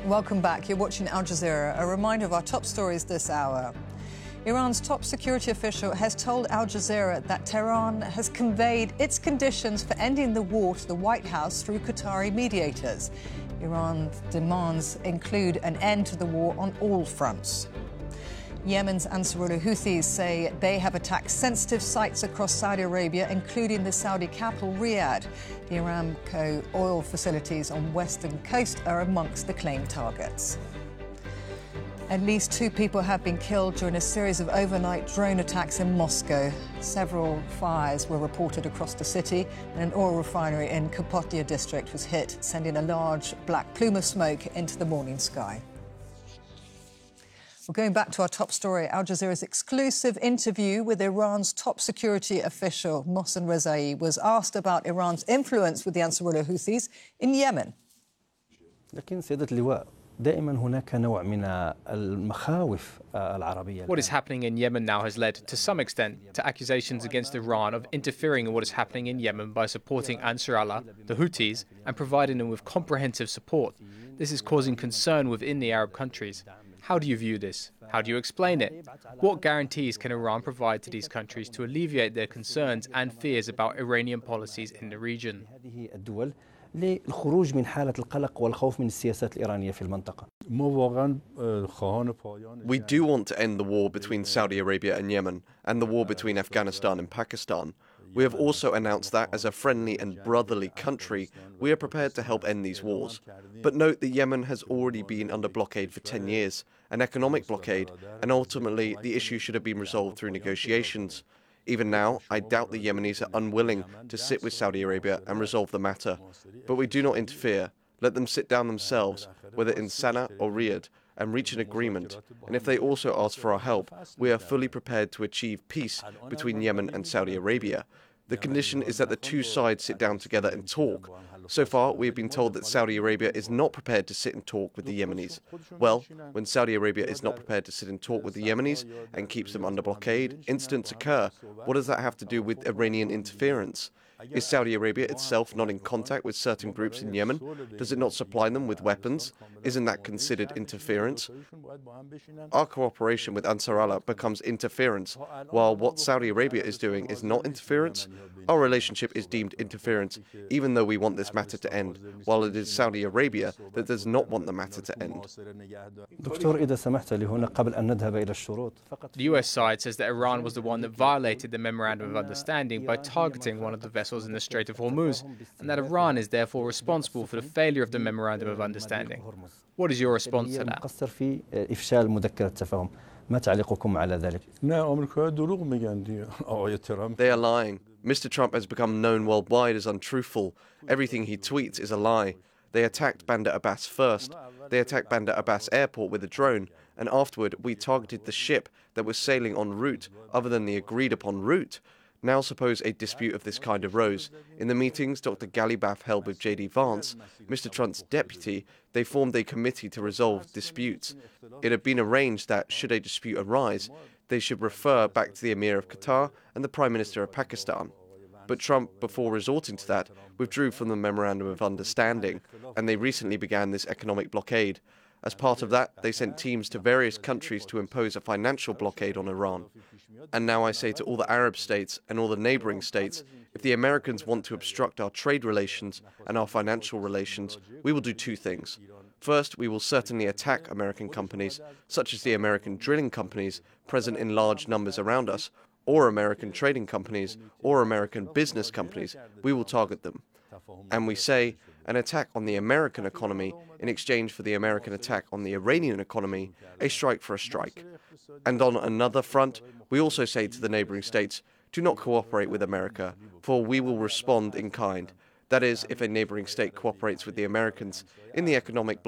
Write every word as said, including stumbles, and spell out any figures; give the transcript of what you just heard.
Welcome back. You're watching Al Jazeera. A reminder of our top stories this hour. Iran's top security official has told Al Jazeera that Tehran has conveyed its conditions for ending the war to the White House through Qatari mediators. Iran's demands include an end to the war on all fronts. Yemen's Ansarullah Houthis say they have attacked sensitive sites across Saudi Arabia, including the Saudi capital, Riyadh. The Aramco oil facilities on western coast are amongst the claimed targets. At least two people have been killed during a series of overnight drone attacks in Moscow. Several fires were reported across the city, and an oil refinery in Kapotya district was hit, sending a large black plume of smoke into the morning sky. We're going back to our top story, Al Jazeera's exclusive interview with Iran's top security official, Mohsen Rezai, was asked about Iran's influence with the Ansarullah Houthis in Yemen. لكن سيادة اللواء دائما هناك نوع من المخاوف العربية. What is happening in Yemen now has led, to some extent, to accusations against Iran of interfering in what is happening in Yemen by supporting Ansar Allah, the Houthis, and providing them with comprehensive support. This is causing concern within the Arab countries. How do you view this? How do you explain it? What guarantees can Iran provide to these countries to alleviate their concerns and fears about Iranian policies in the region? للخروج من حالة القلق والخوف من السياسات الإيرانية في المنطقة. We do want to end the war between Saudi Arabia and Yemen and the war between Afghanistan and Pakistan. We have also announced that as a friendly and brotherly country, we are prepared to help end these wars. But note that Yemen has already been under blockade for ten years, an economic blockade, and ultimately the issue should have been resolved through negotiations. Even now, I doubt the Yemenis are unwilling to sit with Saudi Arabia and resolve the matter. But we do not interfere. Let them sit down themselves, whether in Sana'a or Riyadh, and reach an agreement. And if they also ask for our help, we are fully prepared to achieve peace between Yemen and Saudi Arabia. The condition is that the two sides sit down together and talk. So far, we have been told that Saudi Arabia is not prepared to sit and talk with the Yemenis. Well, when Saudi Arabia is not prepared to sit and talk with the Yemenis and keeps them under blockade, incidents occur. What does that have to do with Iranian interference? Is Saudi Arabia itself not in contact with certain groups in Yemen? Does it not supply them with weapons? Isn't that considered interference? Our cooperation with Ansar Allah becomes interference, while what Saudi Arabia is doing is not interference. Our relationship is deemed interference, even though we want this matter to end, while it is Saudi Arabia that does not want the matter to end. The U S side says that Iran was the one that violated the Memorandum of Understanding by targeting one of the vessels in the Strait of Hormuz, and that Iran is therefore responsible for the failure of the Memorandum of Understanding. What is your response to that? They are lying. Mister Trump has become known worldwide as untruthful. Everything he tweets is a lie. They attacked Bandar Abbas first. They attacked Bandar Abbas airport with a drone, and afterward we targeted the ship that was sailing en route other than the agreed upon route. Now suppose a dispute of this kind arose. In the meetings Doctor Ghalibaf held with J D Vance, Mister Trump's deputy, they formed a committee to resolve disputes. It had been arranged that, should a dispute arise, they should refer back to the Emir of Qatar and the Prime Minister of Pakistan. But Trump, before resorting to that, withdrew from the Memorandum of Understanding, and they recently began this economic blockade. As part of that, they sent teams to various countries to impose a financial blockade on Iran. And now I say to all the Arab states and all the neighboring states, if the Americans want to obstruct our trade relations and our financial relations, we will do two things. First, we will certainly attack American companies, such as the American drilling companies present in large numbers around us, or American trading companies, or American business companies. We will target them. And we say, an attack on the American economy in exchange for the American attack on the Iranian economy, a strike for a strike. And on another front, we also say to the neighboring states, do not cooperate with America, for we will respond in kind. That is, if a neighboring state cooperates with the Americans in the economic